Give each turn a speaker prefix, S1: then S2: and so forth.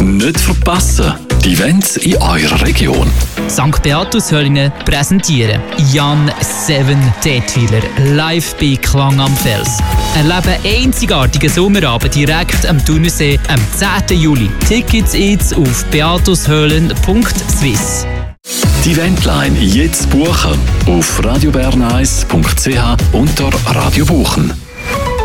S1: Nicht verpassen, die Events in eurer Region.
S2: St. Beatus Hölligen präsentieren Jan 7 Detwiler live bei Klang am Fels. Erleben einzigartigen Sommerabend direkt am Thunersee am 10. Juli. Tickets jetzt auf beatushöhlen.swiss.
S1: Die Eventline jetzt buchen auf radiobern1.ch unter Radio buchen.